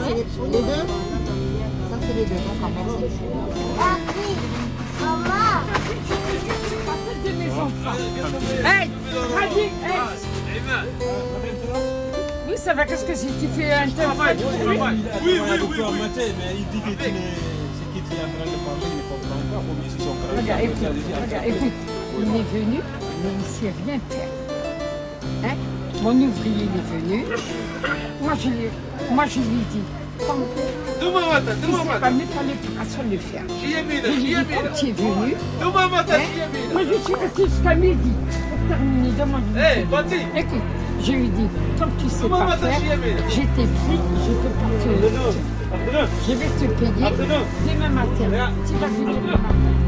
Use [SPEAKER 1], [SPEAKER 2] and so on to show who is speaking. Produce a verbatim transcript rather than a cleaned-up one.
[SPEAKER 1] c'est les, les deux. Ça, c'est les deux. Donc, en fait, c'est
[SPEAKER 2] Hey, Ravi, hey. Oui, ça va, qu'est-ce que c'est? Tu fais un interprète?
[SPEAKER 3] Oui, oui, oui, oui. Mais il dit que tu n'es... Ce qu'il est en train de parler, il ne comprend pas. Ou bien si son crâne...
[SPEAKER 2] Regarde, écoute, regarde, écoute, il est venu, mais il ne sait rien faire. Hein? Mon ouvrier il est venu. Moi, je, lui- moi, je lui dis, quand il ne sait pas mettre l'opération de le faire. Je lui dis, quand tu es venu, hein, moi, je suis restée jusqu'à midi pour terminer. Demande-lui. Écoute, je lui dis, quand tu ne sais pas faire, j'étais pris, je peux pas te... Je vais te payer demain matin. Tu vas venir demain matin.